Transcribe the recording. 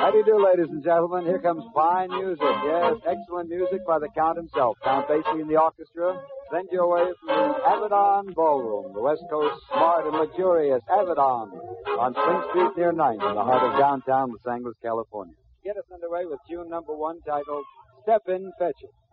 How do you do, ladies and gentlemen? Here comes fine music. Yes, excellent music by the Count himself. Count Basie and the orchestra send you away from the Avedon Ballroom, the West Coast smart and luxurious Avedon on Spring Street near 9th in the heart of downtown Los Angeles, California. Get us underway with tune number 1 titled Step In, Fetch It.